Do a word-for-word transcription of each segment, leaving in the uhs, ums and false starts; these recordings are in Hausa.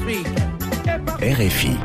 R F I.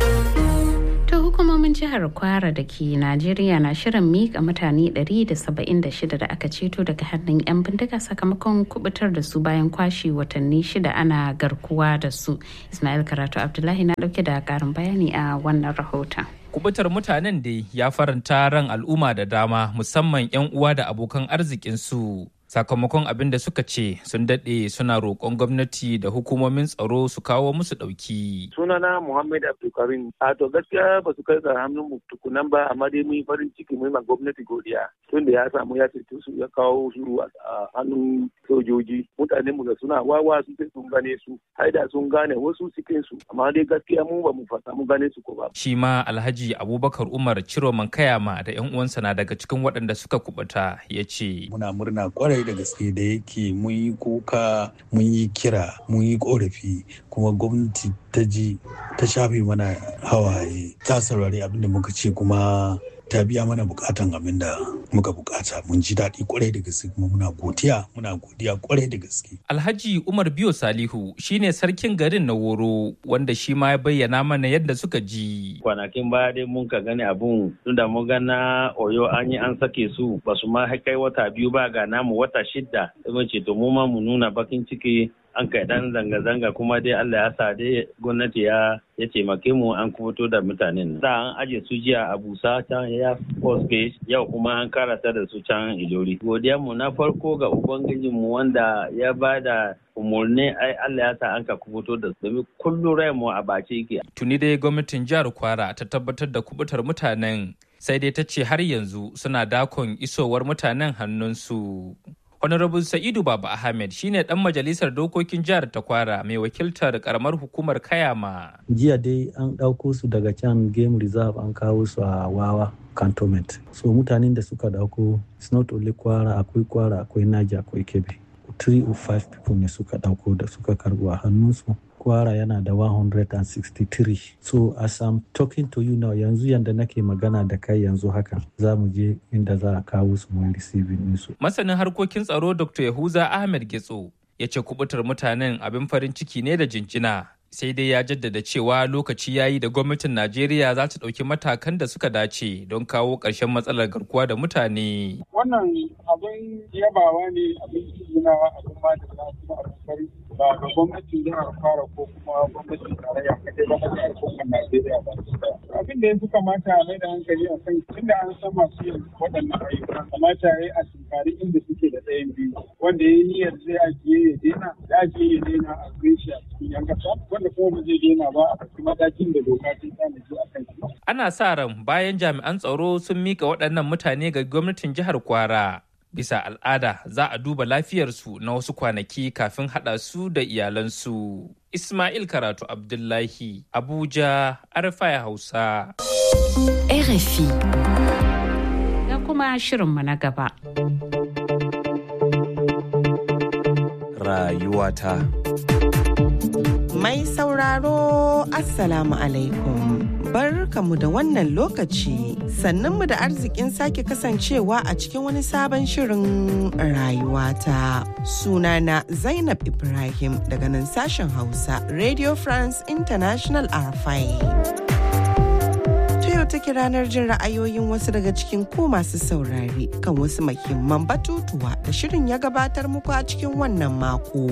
Hukumomin jihar Kwara da ke Najeriya na shirin mika mutane ɗari da saba'in da shida da aka ceto daga hannun 'yan bindiga sakamakon kubutar da su bayan kwashe watanni shida ana garkuwa da su. Ismail Karatu Abdullahi na dauke da karin bayani a wannan rahoton. Kubutar mutanen dai ya faranta ran al'umma da dama, musamman 'yan uwa da abokan arzikinsu. Sakamakon abin da suka ce sun daɗe suna roƙon gwamnati da hukumomin tsaro su kawo musu ɗauki. Sunana Muhammad Abdulkarim. A to gaskiya ba su kai ga hannun mu tukunan ba, amma dai mun farin ciki mun ma gwamnati godiya. Tun da ya samu ya ceto su ya kawo su a hannun sojoji. Mutanen mu da suna wawa su sai sun gane su. Haida sun gane wasu cikin su, amma dai gaskiya mu ba mu fata mu gane su ko ba. Shi ma Alhaji Abubakar Umar Ciroman Kayama da 'yan uwansa na daga cikin waɗanda suka kubuta, ya ce. Muna murna kwarai da gaske da yake mun yi kuka, mun yi kira, mun yi korafi, kuma gwamnati ta ji ta shafe mana hawaye, ta saurari abin da muka ce kuma ta biya mana bukatan abin da muka bukata. Mun ji daɗi kwarai da gaske kuma muna godiya muna godiya kwarai da gaske. Alhaji Umar Biyo Salihu shine sarkin garin na Woro, wanda shi ma ya bayyana mana yadda suka ji. Kwanakin baya dai mun ka gani abun tunda mun ga na Oyo an yi an sake su ba su ma kai wata biyu ba, ga namu wata shidda. Mun ce to mu ma mu nuna bakin ciki, an kai dan zanga-zanga kuma dai Allah ya sa dai gwamnati ya ya taimake mu an kubuto da mutanen. Da an aje su jiya a Busa can ya Force Gate, yau kuma an karata da su can Ilori. Godiya mu na farko ga ubangijin mu wanda ya bada umurni, ai Allah ya sa an ka kubuto da su, domin kullum rai mu a bace yake. Tuni dai gwamnatin jihar Kwara ta tabbatar da kubutar mutanen, sai dai ta ce har yanzu suna dakon isowar mutanen hannunsu. Honorable Sa'idu Baba Ahmed shine dan majalisar dokokin jihar ta Kwara mai wakiltar karamar hukumar Kayama. Jiya dai an ɗauko su daga can game reserve an kawo su a Wawa cantonment. So mutanen da suka dauko, it's not only Kwara, akwai Kwara, akwai Naija, akwai Kebbi. three or five people ne suka dauko da suka karbo a hannunsu. Kwara yana da one hundred sixty-three. So as I'm talking to you now, yanzu yanda nake magana da kai yanzu haka, za mu je inda za a kawo su mu receiving nisu. Masanin harkokin tsaro Doctor Yahuza Ahmed Getso ya ce kubutar mutanen abin farin ciki ne da jinjina. Sai dai ya jaddada cewa lokaci ya yi da gwamnatin Najeriya za ta ɗauki matakan da suka dace don kawo ƙarshen matsalar garkuwa da mutane. Wannan abin yabawa ne, abin tunawa, abin ma da za su abin farin ba ga gwamnatin jihar Kwara ko kuma gwamnatin tarayya kadai ba, a al'ummar Najeriya ba. Abin da ya fi kamata a mai da hankali a kan tunda an san masu yin waɗannan ayyuka, kamata ya yi a tunkari inda suke da ɗayan biyu. Wanda ya yi niyyar zai ajiye ya daina, ya ajiye ya daina a shi a cikin yan ƙasa, wanda kuma ba zai daina ba a ɗauki matakin da doka ta tanaji a kan shi. Ana sa ran bayan jami'an tsaro sun mika waɗannan mutane ga gwamnatin jihar Kwara. Bisa al'ada za a duba lafiyarsu na wasu kwanaki kafin haɗa su da iyalansu. Ismail Karatu Abdullahi, Abuja, R F I Hausa. R F I. Da kuma shirinmu na gaba. Rayuwata. Mai sauraro, Assalamu alaikum. Barkamu da wannan lokaci, sannanmu da arzikin sake kasancewa a cikin wani sabon shirin rayuwata. Sunana Zainab Ibrahim daga nan sashen Hausa, Radio France International R F I. Yau take ranar jin ra'ayoyin wasu daga cikin ku masu saurare kan wasu muhimman batutuwa da shirin ya gabatar muku a cikin wannan mako.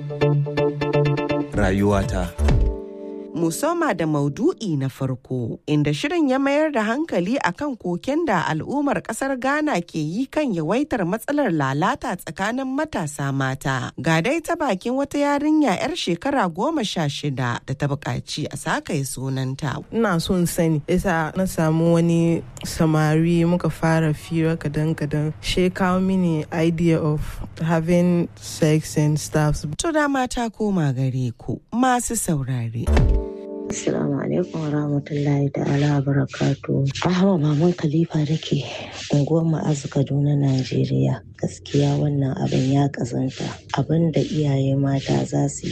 Rayuwata. Musoma da maudu'i na farko, inda shirin ya mayar da hankali akan koken da al'ummar kasar Ghana ke yi kan yawaitar matsalar lalata tsakanin matasa mata. Ga dai ta bakin wata yarinya 'yar shekara goma sha shida da ta buƙaci a sakaye sunanta. Ina son sani, isa na samu wani samari muka fara fira kadan-kadan. She kawo mini idea of having sex and stuff. To da mata koma gare ku masu saurare. Assalamu alaikum wa rahmatullahi ta'ala wa barakatu. Ahma Maman Khalifa da ke unguwar Ma'azu Kaduna, Najeriya. Gaskiya wannan abin ya kazanta. Abin da iyaye mata za su yi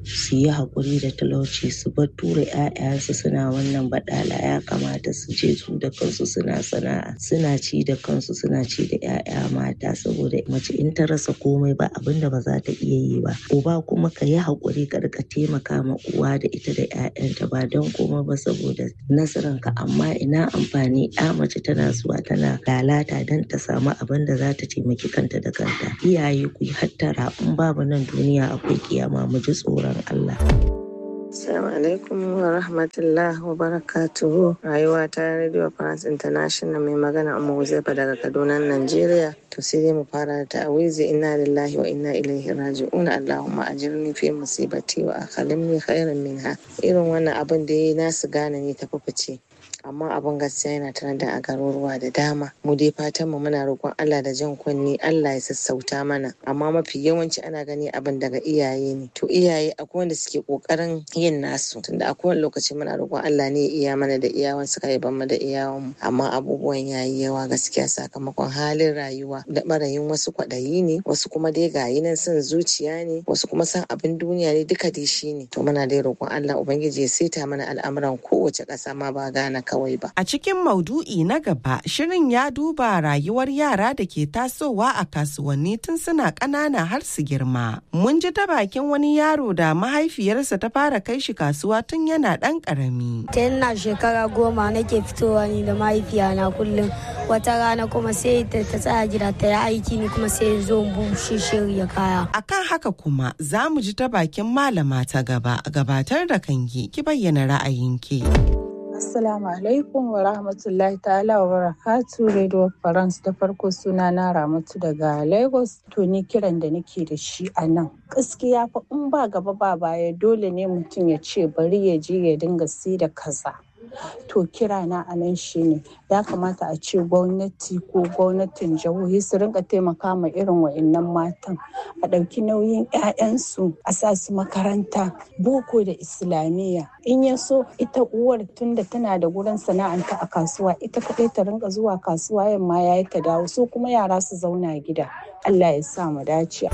su yi haƙuri da talauci, su bar tura 'ya'yansu suna wannan baɗala. Ya kamata su je su da kansu suna sana'a, suna ci da kansu, suna ci da 'ya'ya mata, saboda mace in ta rasa komai ba abin da ba za ta iya yi ba. Uba kuma ka yi haƙuri ka rika taimaka ma uwa da ita da 'ya'yanta, ba don komai ba saboda nasaranka. Amma ina amfani ya mace tana zuwa tana lalata don ta samu abin da za ta taimaki kanta da kanta. Iyaye ku yi hattara, in babu nan duniya akwai kiyama, mu ji tsoron Allah. Assalamu alaikum wa rahmatullahi wa barakatuhu. Rayuwa ta Radio France International, mai magana Ummu Huzaifa daga Kaduna, Najeriya. To sai dai mu fara da ta'awizi, inna lillahi wa inna ilaihi raji'un. Allahumma ajirni fi musibati wa akhlifni khairan minha. Irin wannan abin da yayi nasu gane ne ta fice. Amma abin gaskiya yana tana da a garuruwa da dama. Mu dai fatan mu muna roƙon Allah da jan kunni, Allah ya sassauta mana. Amma mafi yawanci ana gani abin daga iyaye ne. To iyaye akwai wanda suke ƙoƙarin yin nasu. Tunda akwai wani lokaci muna roƙon Allah ne ya iya mana da iyawan suka yi mu da iyawan mu. Amma abubuwan yayi yawa gaskiya sakamakon halin rayuwa da barayin wasu kwaɗayi ne, wasu kuma dai gayi nan son zuciya ne, wasu kuma san abin duniya ne, duka dai shi ne. To muna dai roƙon Allah Ubangiji ya saita mana al'amuran kowace ƙasa ma ba Ghana kawai ba. A cikin maudu'i na gaba, shirin ya duba rayuwar yara da ke tasowa a kasuwanni tun suna ƙanana har su girma. Mun ji ta bakin wani yaro da mahaifiyarsa ta fara kai shi kasuwa tun yana ɗan ƙarami. Ta ina shekara goma nake fitowa ni da mahaifiyana kullum. Wata rana kuma sai ta tsaya gida ta yi aiki ni kuma sai zo bushe shirya kaya. Akan haka kuma za mu ji ta bakin malama ta gaba, gabatar da kanki, ki bayyana ra'ayinki. Assalamu alaikum wa rahmatullahi ta'ala wa barakatu. Radio France, da farko suna na Ramatu daga Lagos. To ni kiran da nake da shi a nan, gaskiya fa in ba gaba ba baya dole ne mutum ya ce bari ya je ya dinga sai da kaza. To kira na a nan shine ya kamata a ce gwamnati ko gwamnatin jihohi su rinka taimaka ma irin wa'annan matan, a ɗauki nauyin 'ya'yansu, a sa su makaranta boko da islamiyya. In ya so ita uwar tunda tana da gurin sana'anta a kasuwa, ita kaɗai ta rinka zuwa kasuwa yamma yayi ta dawo, so kuma yara su zauna gida. Allah ya sa mu dace.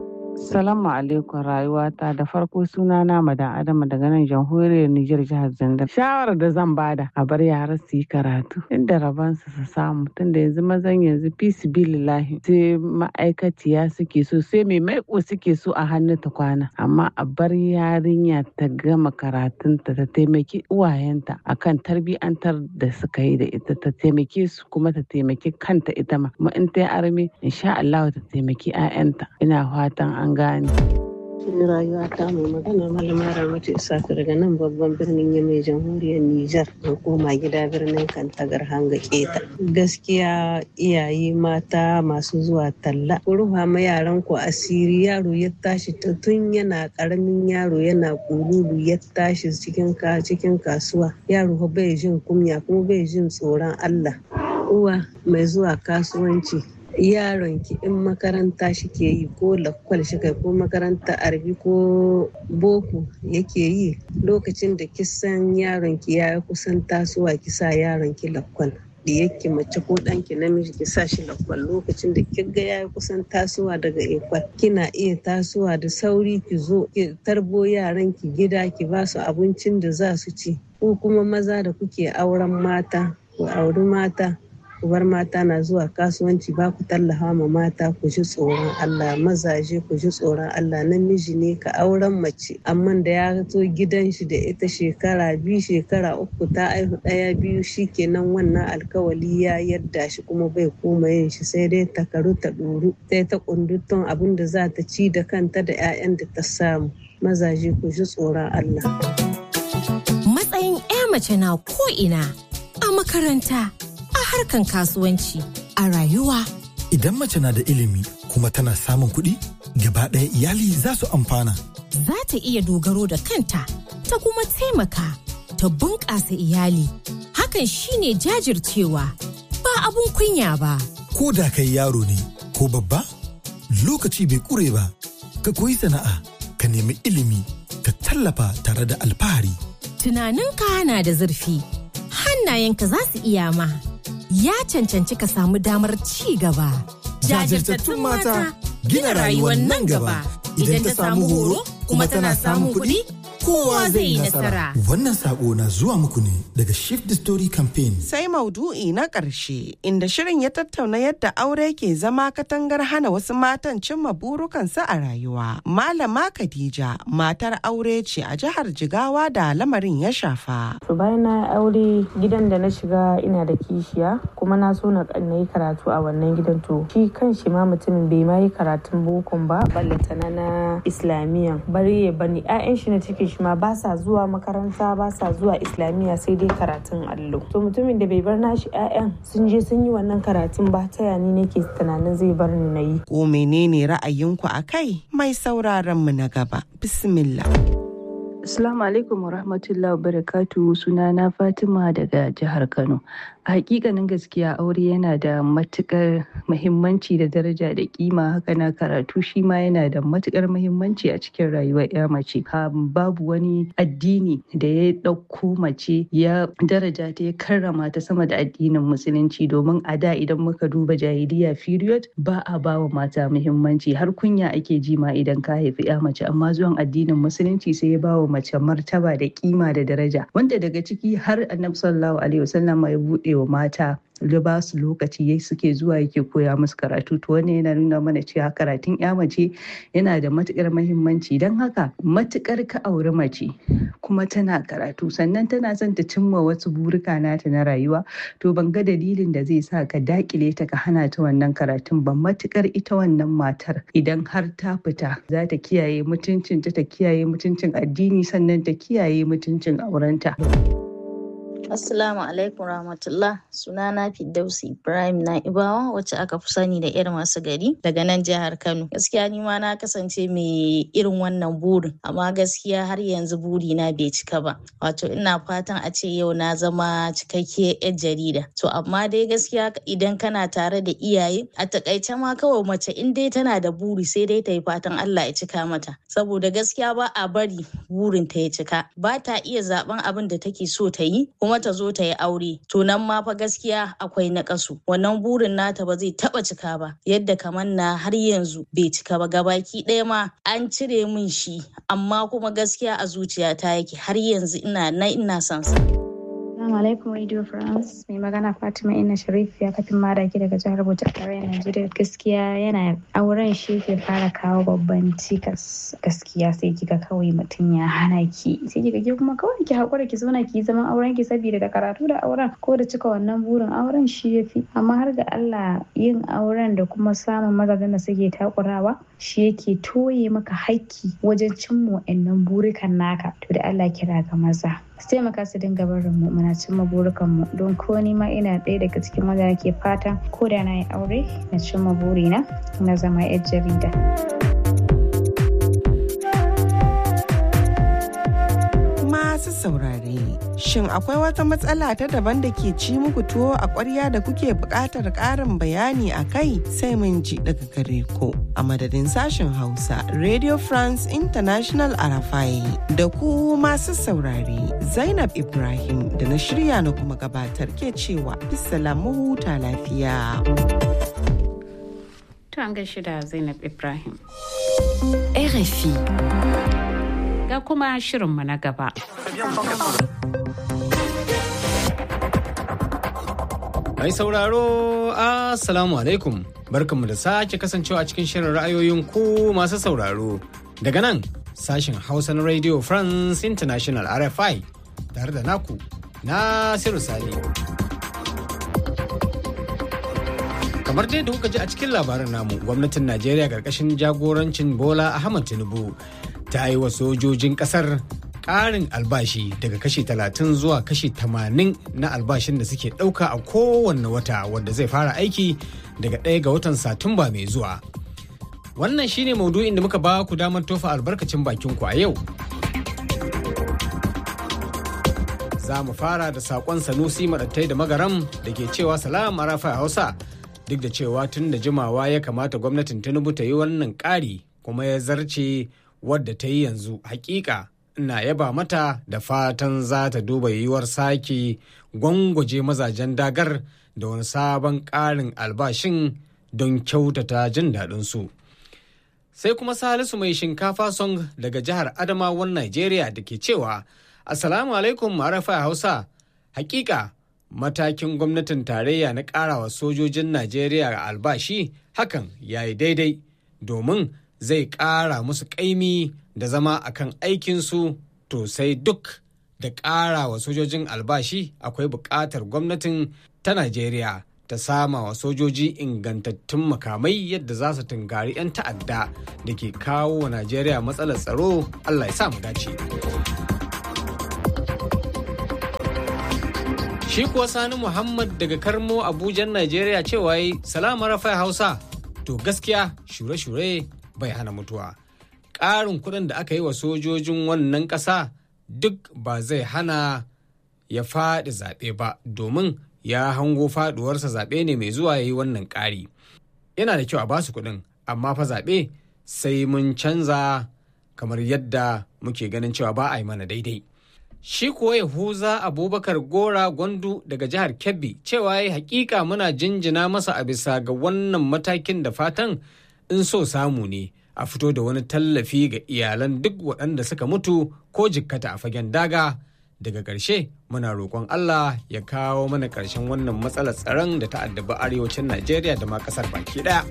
Salamu alaikum rayuwata, da farko suna na Madan Adama daga nan jamhuriyar Nijar, jihar Zandar. Shawarar da zan bada a bar yara su yi karatu inda rabansu su samu, tunda yanzu mazan yanzu fi sibilillahi sai ma'aikaciya suke so, sai mai maiko suke so a hannu ta kwana. Amma a bar yarinya ta gama karatunta, ta taimaki uwayenta akan tarbiyantar da suka yi da ita, ta taimake su kuma ta taimaki kanta ita ma. Kuma in ta yi arme insha Allah ta taimaki 'ya'yanta. Ina fatan an gane. Rayuwa ta mai magana malama Ramatu Isaka daga nan babban birnin Yamai, jamhuriyar Nijar, na koma gida birnin Kantagar hanga keta. Gaskiya iyaye mata masu zuwa talla, ku rufa ma yaran ku asiri. Yaro ya tashi tun yana karamin yaro yana kululu ya tashi cikin ka cikin kasuwa, yaro bai jin kunya kuma bai jin tsoron Allah. Uwa mai zuwa kasuwanci, yaron ki in makaranta shike yi ko lakwal shi kai ko makaranta arbi ko boko yake yi, lokacin da kisan yaron ki ya kusan tasowa ki sa yaron ki lakwal. Diyakki mace ko ɗanki namiji ki sa shi lakwal, lokacin da kiga ya kusan tasowa daga ekwal, kina iya tasowa da sauri ki zo ki tarbo yaran ki gida, ki ba su abincin da za su ci. Ko kuma maza da kuke auren mata, ku auri mata, ku bar mata na zuwa kasuwanci, ba ku tallafa ma mata. Ku ji tsoron Allah, mazaje ku ji tsoron Allah. Namiji ne ka auren mace, amma da ya zo gidan shi da ita shekara biyu shekara uku ta aihu ɗaya biyu, shikenan wannan alkawali ya yadda shi kuma bai koma yin shi, sai dai ta karu ta ɗoru, sai ta kundutun abin da za ta ci da kanta da 'ya'yan da ta samu. Mazaje ku ji tsoron Allah. Matsayin 'ya mace na ko ina, a makaranta, harkan kasuwanci, a rayuwa. Idan mace na da ilimi kuma tana samun kuɗi, gaba ɗaya iyali za su amfana. Za ta iya dogaro da kanta, ta kuma taimaka, ta bunƙasa iyali. Hakan shine jajircewa, ba abun kunya ba. Ko da kai yaro ne ko babba, lokaci bai ƙure ba. Ka koyi sana'a, ka nemi ilimi, ka tallafa tare da alfahari. Tunaninka na da zurfi, hannayenka za su iya ma. Ya cancanci ka samu damar ci gaba. Jajirtattun mata gina rayuwar nan gaba. Idan ta samu horo kuma tana samun kuɗi, kowa zai yi nasara. Wannan sako na zuwa muku ne daga Shift the Story Campaign. Sai maudu'i na ƙarshe inda shirin ya tattauna yadda aure ke zama katangar hana wasu matan cimma burukansu a rayuwa. Malama Khadija matar aure ce a jihar Jigawa da lamarin ya shafa. To bayan na aure gidan da na shiga ina da kishiya kuma na so na yi karatu a wannan gidan, to shi kan shi ma mutumin bai ma yi karatun bokon ba ballantana na islamiyan bari ya bani ƴaƴan shi na cikin shi ma ba sa zuwa makaranta ba sa zuwa islamiyya sai dai karatun allo. To mutumin da bai bar nashi ƴaƴan sun je sun yi wannan karatun ba ta yani nake tunanin zai bar ni na yi. Ko menene ra'ayinku a kai? Mai sauraron mu na gaba. Bismillah. Assalamu alaikum wa rahmatullahi wa barakatuhu. Sunana Fatima daga jihar Kano. A hakikanin gaskiya aure yana da matukar muhimmanci da daraja da kima, haka na karatu shi ma yana da matukar muhimmanci a cikin rayuwar ya mace. Babu wani addini da ya ɗauko mace ya daraja ta ya karrama ta sama da addinin musulunci, domin a da idan muka duba jahiliya period ba a bawa mata muhimmanci, har kunya ake ji ma idan ka haifi ya mace, amma zuwan addinin musulunci sai ya bawa mace martaba da kima da daraja, wanda daga ciki har annabi sallallahu alaihi wasallam ya bude wa mata da ba su lokaci yayi suke zuwa yake koya musu karatu. To wannan yana nuna mana cewa karatun ya mace yana da matukar muhimmanci. Don haka matukar ka auri mace kuma tana karatu sannan tana son ta cimma wasu burika nata na rayuwa, to ban ga dalilin da zai sa ka dakile ta ka hana ta wannan karatun ba. Matukar ita wannan matar idan har ta fita za ta kiyaye mutuncinta, ta kiyaye mutuncin addini, sannan ta kiyaye mutuncin aurenta. Assalamu alaikum rahmatullah. Sunana Firdausi Ibrahim Na'ibawa wacce aka fi sani da irin masu gari daga nan jihar Kano. Gaskiya ni ma na kasance mai irin wannan burin, amma gaskiya har yanzu buri na bai cika ba. Wato ina fatan a ce yau na zama cikakkiyar yar jarida. To amma dai gaskiya idan kana tare da iyaye, a takaice ma kawai mace in dai tana da buri sai dai ta yi fatan Allah ya cika mata. Saboda gaskiya ba a bari burin ta ya cika. Ba ta iya zaben abin da take so ta yi kuma ta zo ta yi aure, to nan ma fa gaskiya akwai naƙasu. Wannan burin nata ba zai taba cika ba, yadda kamar na har yanzu bai cika ba. Gabaki ɗaya ma an cire min shi, amma kuma gaskiya a zuciyata yake har yanzu ina na ina son sa. Assalamu alaikum Radio France. Mai magana Fatima Inna Sharif ya kafin madaki daga jihar Bauchi a tarayyar Najeriya. Gaskiya yana auren shi ke fara kawo babban cikas. Gaskiya sai kika kawai mutum ya hana ki. Sai kika ke kuma kawai ki hakura ki zauna ki zaman auren ki saboda da karatu da auren ko da cika wannan burin auren shi yafi. Amma har ga Allah yin auren da kuma samun mazajen da suke takurawa shi yake toye maka haƙƙi wajen cimma wa'annan burikan naka. To da Allah kira ga maza su taimaka su dinga barin mu muna cimma burukan mu, don ko ni ma ina ɗaya daga cikin wanda nake fatan ko da na yi aure na cimma burina na zama yar jarida. Masu saurare, shin akwai wata matsala ta daban da ke ci muku tuwo a ƙwarya da kuke buƙatar ƙarin bayani a kai? Sai mun ji daga gare ku. A madadin sashen Hausa, Radio France International Arafai da ku masu saurare, Zainab Ibrahim da na shirya na kuma gabatar ke cewa bisalamu huta lafiya. To an gaishe da Zainab Ibrahim. R F I. Ga kuma shirinmu na gaba. Mai sauraro, Assalamu alaikum. Barkanmu da sake kasancewa a cikin shirin ra'ayoyin ku masu sauraro. Daga nan, sashen Hausa na Radio France International R F I, tare da naku, Nasiru Sani. Kamar dai da kuka ji a cikin labarin namu, gwamnatin Najeriya ƙarƙashin jagorancin Bola Ahmed Tinubu ta yi wa sojojin ƙasar ƙarin albashi daga kashi talatin zuwa kashi tamanin na albashin da suke ɗauka a kowanne wata, wanda zai fara aiki daga ɗaya ga watan Satumba mai zuwa. Wannan shine maudu'in da muka ba ku damar tofa albarkacin bakinku a yau. Za mu fara da saƙon Sanusi Maɗattai da Magaram da ke cewa salam Arafa Hausa. Duk da cewa tun da jimawa ya kamata gwamnatin Tinubu ta yi wannan ƙari kuma ya zarce wadda ta yi yanzu, hakika ina yaba mata da fatan za ta duba yiwuwar sake gwangwaje mazajen dagar da wani sabon ƙarin albashin don kyautata jin daɗinsu. sai kuma Salisu mai shinkafa song daga jihar Adamawan Najeriya da ke cewa Assalamu alaikum Arafa Hausa. Hakika matakin gwamnatin tarayya na ƙarawa sojojin Najeriya albashi hakan ya yi daidai domin zai ƙara musu ƙaimi da zama akan aikinsu, to sai duk da ƙarawa sojojin albashi akwai buƙatar gwamnatin ta Najeriya ta sama wa sojoji ingantattun makamai yadda za su tunkari 'yan ta'adda da ke kawo wa Najeriya matsalar tsaro. Allah ya sa mu dace. Shi kuwa Sani Muhammad daga Karmo Abuja Najeriya cewa yi salama Rafai Hausa, to gaskiya shure-shure bai hana mutuwa. Ƙarin kuɗin da aka yi wa sojojin wannan ƙasa duk ba zai hana ya faɗi zaɓe ba, domin ya hango faɗuwarsa zaɓe ne mai zuwa ya yi wannan ƙari. Yana da kyau a basu kuɗin, amma fa zaɓe sai mun canza kamar yadda muke ganin cewa ba a yi mana daidai. Shi kuwa Yahuza Abubakar Gora Gwandu daga jihar Kebbi cewa ya hakika muna jinjina masa a bisa ga wannan matakin da fatan in so samu ne a fito da wani tallafi ga iyalan duk waɗanda suka mutu ko jikkata a fagen daga. Daga ƙarshe muna roƙon Allah ya kawo mana ƙarshen wannan matsalar tsaron da ta addabi arewacin Najeriya da ma ƙasar baki ɗaya.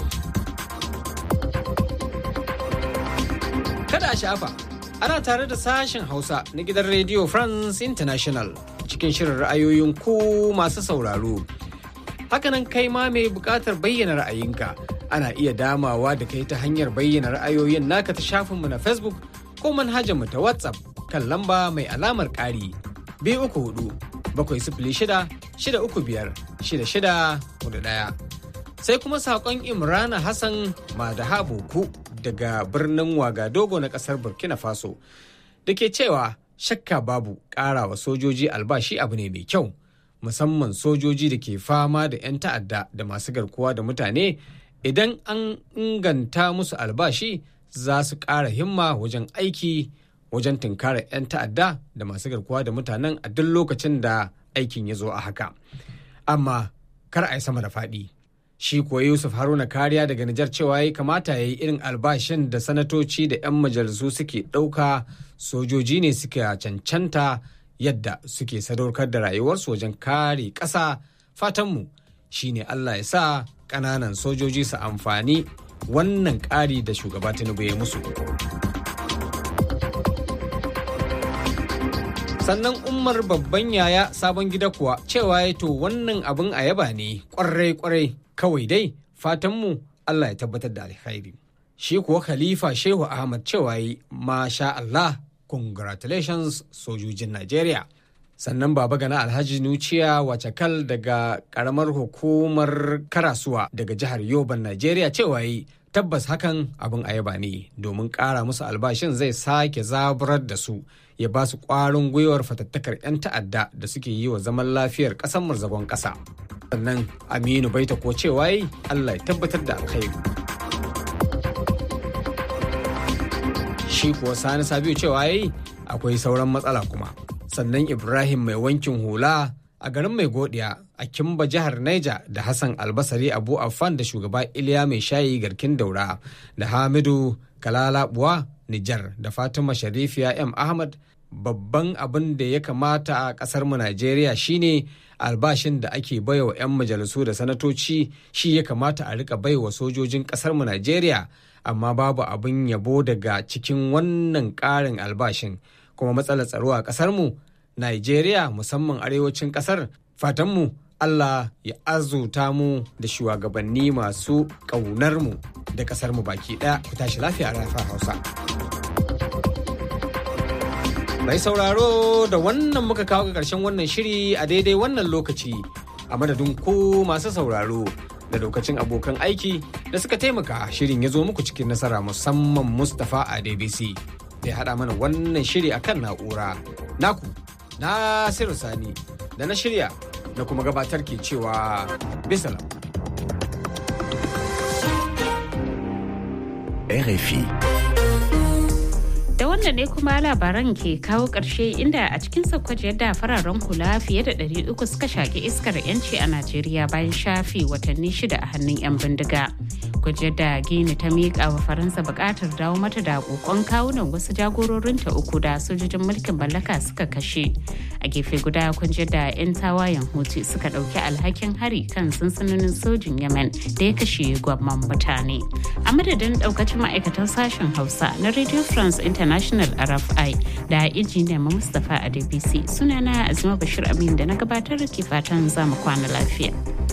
Kada a shafa. Ana tare da sashen Hausa na gidan Radio France International cikin shirin ra'ayoyin ku masu sauraro. Hakanan kai ma mai buƙatar bayyana ra'ayinka ana iya damawa da kai ta hanyar bayyana ra'ayoyin naka ta shafinmu na Facebook ko manhajarmu ta WhatsApp kan lamba mai alamar ƙari biyu uku hudu bakwai sifili shida shida uku biyar shida shida hudu ɗaya. Sai kuma saƙon Imrana Hassan Madaha Boku daga birnin Wagadogo na kasar Burkina Faso da ke cewa shakka babu ƙarawa sojoji albashi abu ne mai kyau, musamman sojoji da ke fama da 'yan ta'adda da masu garkuwa da mutane. Idan an inganta musu albashi za su ƙara himma wajen aiki wajen tunkarar 'yan ta'adda da masu garkuwa da mutanen a duk lokacin da aikin ya zo a haka. Amma kar a yi sama da faɗi. Shi kuwa Yusuf Haruna Kariya daga Nijar cewa ya kamata ya yi irin albashin da sanatoci da 'yan majalisu suke ɗauka, sojoji ne suka cancanta yadda suke sadaukar da rayuwarsu wajen kare ƙasa. Fatanmu shi ne Allah ya sa ƙananan sojoji su amfani wannan ƙari da shugaba Tinubu ya musu. Sannan Umar babban yaya sabon gida kuwa cewa ya to wannan abin a yaba ne kwarai-kwarai, kawai dai fatanmu Allah ya tabbatar da alkhairi. Shi kuwa Khalifa Shehu Ahmad cewa yi masha Allah, congratulations sojojin Najeriya. Sannan Baba Gana Alhaji Nuciya Wacakal daga karamar hukumar Karasuwa daga jihar Yoban Najeriya cewa yi tabbas hakan abin a yaba ne, domin ƙara musu albashin zai sake zaburar da su, ya ba su ƙwarin gwiwar fatattakar 'yan ta'adda da suke yi wa zaman lafiyar ƙasar murzagon ƙasa. Sannan Aminu Baita ko cewa yi Allah ya tabbatar da alkhairi. Shi kuwa Sani Sabiu cewa yi akwai sauran matsala kuma. Sannan Ibrahim mai wankin hula a garin Mai Godiya a Kimba jihar Niger da Hassan Albasari Abu Affan da shugaba Iliya Mai Shayi Garkin Daura da Hamidu Kalalabuwa Nijar da Fatima Sharifiya M Ahmad. Babban abin da ya kamata a ƙasar mu Najeriya shine albashin da ake baiwa 'yan majalisu da sanatoci shi ya kamata a rika baiwa sojojin ƙasar mu Najeriya, amma babu abin yabo daga cikin wannan ƙarin albashin. Kuma matsalar tsaro a ƙasar mu Najeriya musamman arewacin ƙasar, fatanmu Allah ya azuta mu da shugabanni masu ƙaunar mu da ƙasar mu baki ɗaya. Ku tashi lafiya a Rafa Hausa. Mai sauraro da wannan muka kawo ga ƙarshen wannan shiri a daidai wannan lokaci, a madadin ku masu sauraro da lokacin abokan aiki da suka taimaka shirin ya zo muku cikin nasara, musamman Mustapha a D B C da ya haɗa mana wannan shiri a kan na'ura. Naku, Nasiru Sani da na shirya na kuma gabatar ke cewa bisalam. R F I. Da wannan ne kuma labaran ke kawo ƙarshe, inda a cikin saukwaji yadda fararen hula fiye da ɗari uku suka shaƙi iskar 'yanci a Najeriya bayan shafe watanni shida a hannun 'yan bindiga. Gwaje da Gini ta miƙa wa Faransa buƙatar dawo mata da kokon kawunan wasu jagororinta uku da sojojin mulkin mallaka suka kashe. A gefe guda kun da 'yan tawayen Houthi suka ɗauki alhakin hari kan sansanonin sojin Yemen da ya kashe gwamman mutane. A madadin ɗaukacin ma'aikatan sashen Hausa na Radio France International R F I da injiniyan Mustapha Adebisi, sunana Azima Bashir Amin da na gabatar ke fatan zamu kwana lafiya.